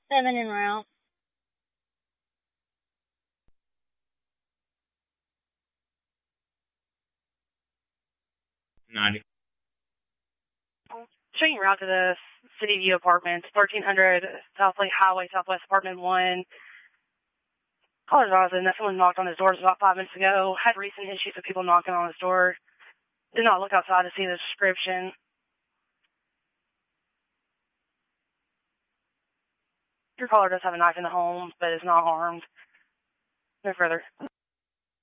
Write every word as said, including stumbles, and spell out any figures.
Seven en route. ninety. Showing route to the City View Apartments, thirteen hundred South Lake Highway, Southwest Apartment one. Caller advising that someone knocked on his doors about five minutes ago. Had recent issues with people knocking on his door. Did not look outside to see the description. Your caller does have a knife in the home, but is not armed. No further.